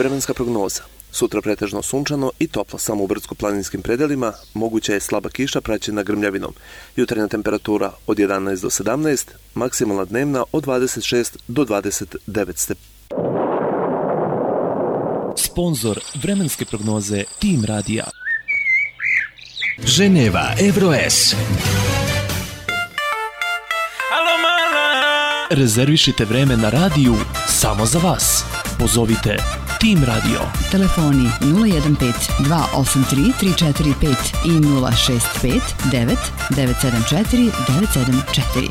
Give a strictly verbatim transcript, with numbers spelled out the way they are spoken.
Vremenska prognoza. Sutra pretežno sunčano i toplo samo u brdsko-planinskim predelima, moguća je slaba kiša praćena grmljavinom. Jutarnja temperatura od jedanaest do sedamnaest, maksimalna dnevna od dvadeset šest do dvadeset devet stepeni. Sponzor vremenske prognoze Tim Radija. Ženeva Evroes. Rezervišite vreme na radiju samo za vas. Pozovite Tim Radio. Telefoni nula jedan pet dva osam tri tri četiri pet i nula šest pet devet devet sedam četiri devet sedam četiri.